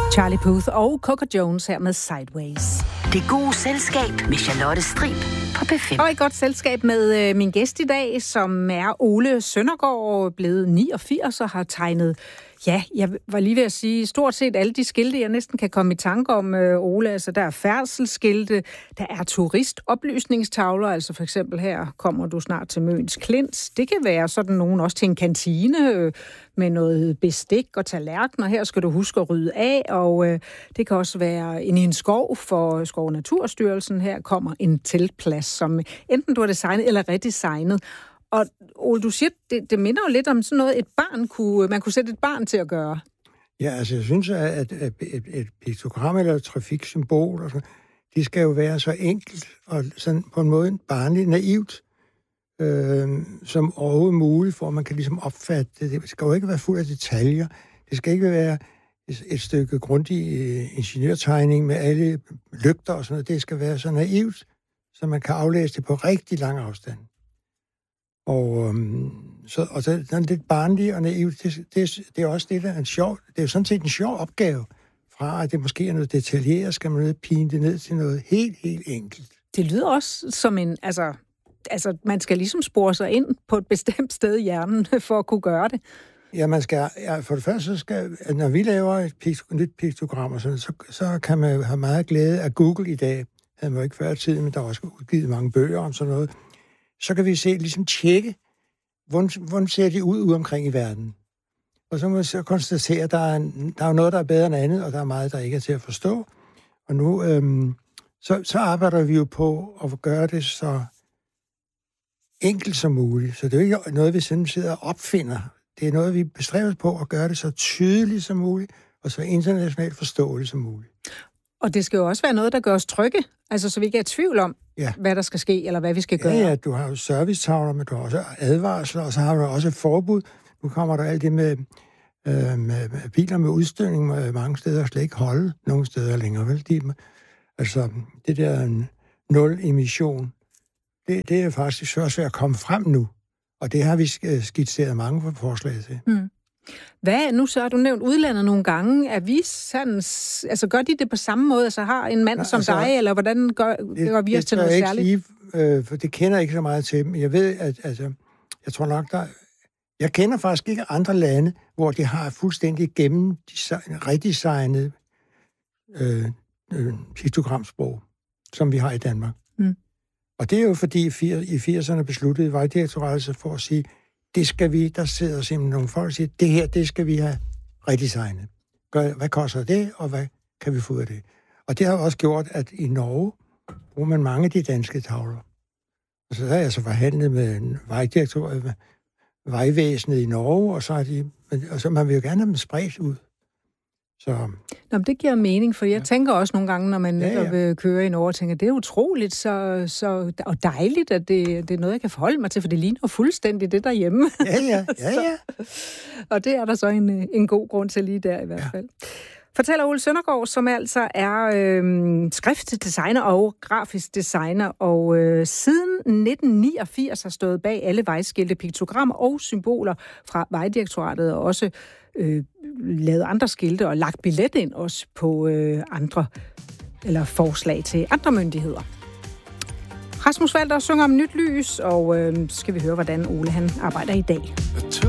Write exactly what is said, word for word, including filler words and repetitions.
Charlie Puth og Coco Jones her med Sideways. Det gode selskab med Charlotte Strib på P fem. Og i godt selskab med øh, min gæst i dag, som er Ole Søndergaard, blevet niogfirs og har tegnet, ja, jeg var lige ved at sige, stort set alle de skilte, jeg næsten kan komme i tanke om, øh, Ole. Altså, der er færdselsskilte, der er turistoplysningstavler, altså for eksempel her kommer du snart til Møns Klint. Det kan være sådan nogen også til en kantine øh, med noget bestik og tallerkener. Her skal du huske at rydde af, og øh, det kan også være inde i en skov for Skov- og Naturstyrelsen. Her kommer en teltplads, som enten du har designet eller redesignet. Og Ole, du siger, det, det minder jo lidt om sådan noget, et barn kunne, man kunne sætte et barn til at gøre. Ja, altså jeg synes, at et, et, et piktogram eller et trafiksymbol, og sådan, det skal jo være så enkelt og sådan på en måde barnligt naivt, øh, som overhovedet muligt, for at man kan ligesom opfatte det. Det skal jo ikke være fuld af detaljer. Det skal ikke være et, et stykke grundig uh, ingeniørtegning med alle lygter og sådan noget. Det skal være så naivt, så man kan aflæse det på rigtig lang afstand. Og, øhm, så, og så den lidt barnlige og naivt, det, det, det er også det, der er en sjov, det er jo sådan set en sjov opgave. Fra at det måske er noget detaljeret, skal man pine det ned til noget helt, helt enkelt. Det lyder også som en, altså, altså man skal ligesom spore sig ind på et bestemt sted i hjernen, for at kunne gøre det. Ja, man skal, ja, for det første, så skal, når vi laver et pikt, nyt piktogram, og sådan, så, så kan man have meget glæde af Google i dag. Havde man jo ikke før i tiden, men der er også udgivet mange bøger om sådan noget. Så kan vi se, ligesom tjekke, hvordan, hvordan ser de ud ude omkring i verden. Og så må vi så konstatere, at der er, en, der er noget, der er bedre end andet, og der er meget, der ikke er til at forstå. Og nu øhm, så, så arbejder vi jo på at gøre det så enkelt som muligt. Så det er jo ikke noget, vi sådan sidder og opfinder. Det er noget, vi bestræber på at gøre det så tydeligt som muligt, og så internationalt forståeligt som muligt. Og det skal jo også være noget, der gør os trygge, altså så vi ikke er i tvivl om, ja, hvad der skal ske, eller hvad vi skal gøre. Ja, ja, du har jo servicetavler, men du har også advarsler, og så har du også et forbud. Nu kommer der alt det med, øh, med, med biler med udstødning, med mange steder slet ikke holde, nogle steder længere, vel? De, altså, det der nul-emission, det, det er faktisk så svært at komme frem nu, og det har vi skitseret mange forslag til. Hmm. Hvad, nu så har du nævnt udlandet nogle gange. Er vi sådan, altså gør de det på samme måde? Altså har en mand Nej, som altså, dig, eller hvordan gør, det, gør vi os til noget særligt? Sige, øh, for det kender jeg ikke så meget til dem. Jeg ved, at altså, jeg tror nok, der jeg kender faktisk ikke andre lande, hvor de har fuldstændig gennem redesignet øh, øh, piktogramsprog, som vi har i Danmark. Mm. Og det er jo fordi i firserne besluttede Vejdirektoratet sig for at sige, det skal vi, der sidder simpelthen nogle folk og siger, det her, det skal vi have redesignet. Hvad koster det, og hvad kan vi få ud af det? Og det har også gjort, at i Norge bruger man mange af de danske tavler. Og så har jeg så forhandlet med Vejdirektoratet, Vejvæsenet i Norge, og så har de, og så man vil jo gerne have dem spredt ud. Så. Nå, men det giver mening, for jeg ja. tænker også nogle gange, når man ja, ja. kører i Norge, tænker, det er utroligt så, så, og dejligt, at det, det er noget, jeg kan forholde mig til, for det ligner fuldstændig det derhjemme. Ja, ja, ja, ja. Og det er der så en, en god grund til lige der i hvert fald. Ja. Fortæller Ole Søndergaard, som altså er øh, skriftdesigner og grafisk designer, og øh, siden nitten niogfirs har stået bag alle vejskilte, piktogrammer og symboler fra Vejdirektoratet, og også øh, lavet andre skilte og lagt billet ind også på øh, andre, eller forslag til andre myndigheder. Rasmus Walter synger om nyt lys, og øh, skal vi høre, hvordan Ole han arbejder i dag.